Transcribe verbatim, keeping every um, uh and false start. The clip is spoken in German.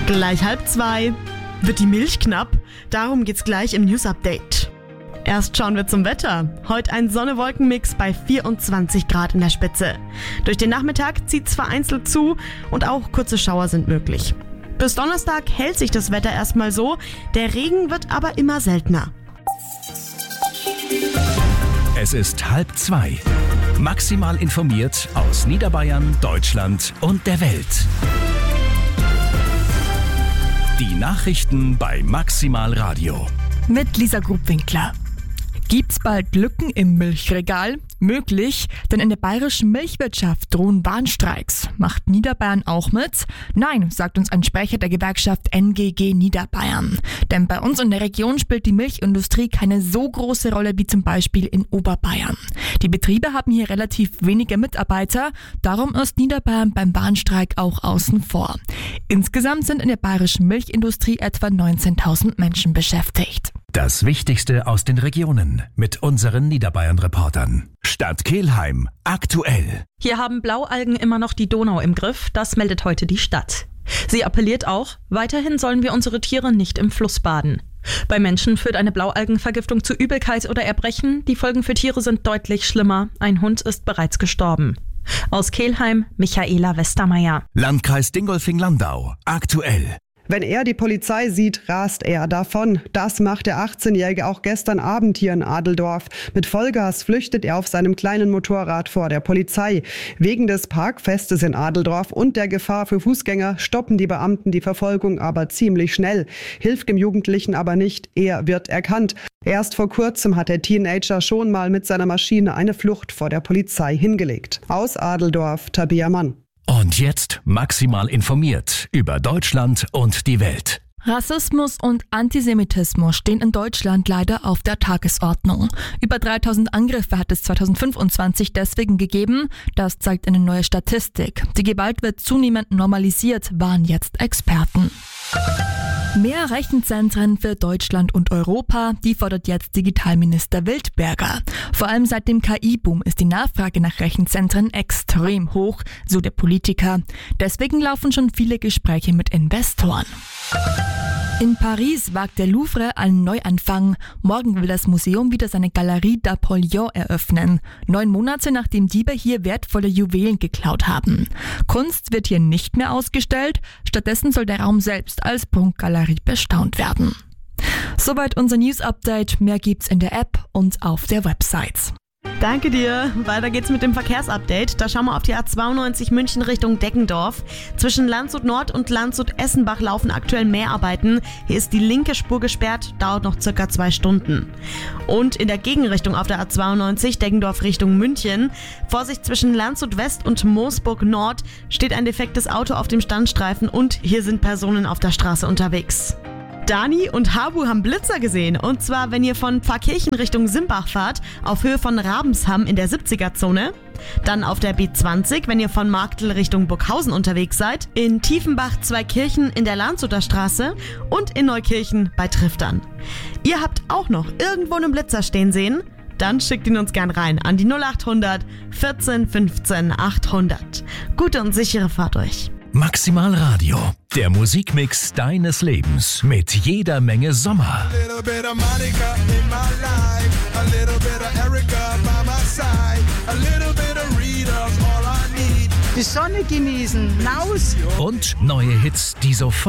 Gleich halb zwei. Wird die Milch knapp? Darum geht's gleich im News-Update. Erst schauen wir zum Wetter. Heute ein Sonne-Wolken-Mix bei vierundzwanzig Grad in der Spitze. Durch den Nachmittag zieht's vereinzelt zu und auch kurze Schauer sind möglich. Bis Donnerstag hält sich das Wetter erstmal so, der Regen wird aber immer seltener. Es ist halb zwei. Maximal informiert aus Niederbayern, Deutschland und der Welt. Die Nachrichten bei Maximal Radio. Mit Lisa Grubwinkler. Gibt's bald Lücken im Milchregal? Möglich, denn in der bayerischen Milchwirtschaft drohen Warnstreiks. Macht Niederbayern auch mit? Nein, sagt uns ein Sprecher der Gewerkschaft N G G Niederbayern. Denn bei uns in der Region spielt die Milchindustrie keine so große Rolle wie zum Beispiel in Oberbayern. Die Betriebe haben hier relativ wenige Mitarbeiter, darum ist Niederbayern beim Warnstreik auch außen vor. Insgesamt sind in der bayerischen Milchindustrie etwa neunzehntausend Menschen beschäftigt. Das Wichtigste aus den Regionen mit unseren Niederbayern-Reportern. Stadt Kelheim, aktuell. Hier haben Blaualgen immer noch die Donau im Griff, das meldet heute die Stadt. Sie appelliert auch, weiterhin sollen wir unsere Tiere nicht im Fluss baden. Bei Menschen führt eine Blaualgenvergiftung zu Übelkeit oder Erbrechen. Die Folgen für Tiere sind deutlich schlimmer. Ein Hund ist bereits gestorben. Aus Kelheim, Michaela Westermeier. Landkreis Dingolfing-Landau, aktuell. Wenn er die Polizei sieht, rast er davon. Das macht der achtzehnjährige auch gestern Abend hier in Adeldorf. Mit Vollgas flüchtet er auf seinem kleinen Motorrad vor der Polizei. Wegen des Parkfestes in Adeldorf und der Gefahr für Fußgänger stoppen die Beamten die Verfolgung aber ziemlich schnell. Hilft dem Jugendlichen aber nicht, er wird erkannt. Erst vor kurzem hat der Teenager schon mal mit seiner Maschine eine Flucht vor der Polizei hingelegt. Aus Adeldorf, Tabea Mann. Und jetzt maximal informiert über Deutschland und die Welt. Rassismus und Antisemitismus stehen in Deutschland leider auf der Tagesordnung. Über dreitausend Angriffe hat es zweitausendfünfundzwanzig deswegen gegeben. Das zeigt eine neue Statistik. Die Gewalt wird zunehmend normalisiert, waren jetzt Experten. Mehr Rechenzentren für Deutschland und Europa, die fordert jetzt Digitalminister Wildberger. Vor allem seit dem K I-Boom ist die Nachfrage nach Rechenzentren extrem hoch, so der Politiker. Deswegen laufen schon viele Gespräche mit Investoren. In Paris wagt der Louvre einen Neuanfang. Morgen will das Museum wieder seine Galerie d'Apollyon eröffnen. Neun Monate nachdem Diebe hier wertvolle Juwelen geklaut haben. Kunst wird hier nicht mehr ausgestellt. Stattdessen soll der Raum selbst als Prunkgalerie bestaunt werden. Soweit unser News-Update. Mehr gibt's in der App und auf der Website. Danke dir. Weiter geht's mit dem Verkehrsupdate. Da schauen wir auf die A zweiundneunzig München Richtung Deggendorf. Zwischen Landshut Nord und Landshut Essenbach laufen aktuell Mehrarbeiten. Hier ist die linke Spur gesperrt, dauert noch circa zwei Stunden. Und in der Gegenrichtung auf der A zweiundneunzig Deggendorf Richtung München. Vorsicht, zwischen Landshut West und Moosburg Nord steht ein defektes Auto auf dem Standstreifen und hier sind Personen auf der Straße unterwegs. Dani und Habu haben Blitzer gesehen. Und zwar, wenn ihr von Pfarrkirchen Richtung Simbach fahrt, auf Höhe von Rabensham in der siebziger-Zone. Dann auf der B zwanzig, wenn ihr von Marktl Richtung Burghausen unterwegs seid. In Tiefenbach zwei Kirchen in der Landshuter Straße und in Neukirchen bei Triftern. Ihr habt auch noch irgendwo einen Blitzer stehen sehen? Dann schickt ihn uns gern rein an die null achthundert vierzehn fünfzehn achthundert. Gute und sichere Fahrt euch. Maximal Radio, der Musikmix deines Lebens mit jeder Menge Sommer. Die Sonne genießen, raus. Und neue Hits, die sofort